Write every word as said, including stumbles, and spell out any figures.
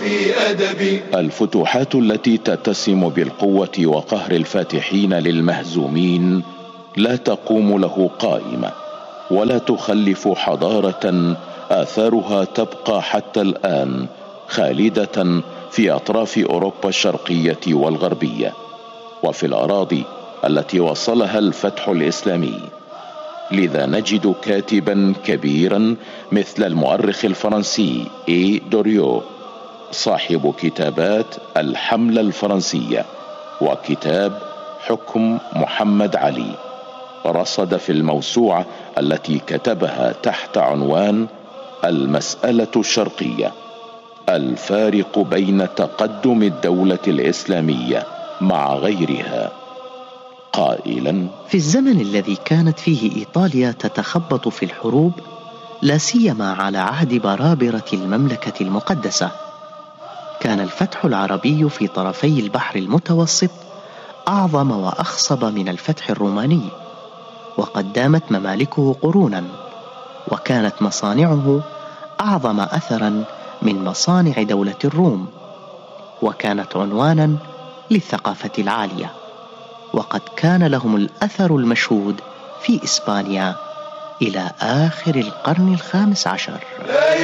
الفتوحات التي تتسم بالقوة وقهر الفاتحين للمهزومين لا تقوم له قائمة، ولا تخلف حضارة آثارها تبقى حتى الآن خالدة في أطراف أوروبا الشرقية والغربية وفي الأراضي التي وصلها الفتح الإسلامي. لذا نجد كاتبا كبيرا مثل المؤرخ الفرنسي إي دوريو صاحب كتابات الحملة الفرنسية وكتاب حكم محمد علي، رصد في الموسوعة التي كتبها تحت عنوان المسألة الشرقية الفارق بين تقدم الدولة الإسلامية مع غيرها، قائلا: في الزمن الذي كانت فيه إيطاليا تتخبط في الحروب، لا سيما على عهد برابرة المملكة المقدسة، كان الفتح العربي في طرفي البحر المتوسط أعظم وأخصب من الفتح الروماني، وقد دامت ممالكه قرونا، وكانت مصانعه أعظم أثرا من مصانع دولة الروم، وكانت عنوانا للثقافة العالية، وقد كان لهم الأثر المشهود في إسبانيا إلى آخر القرن الخامس عشر.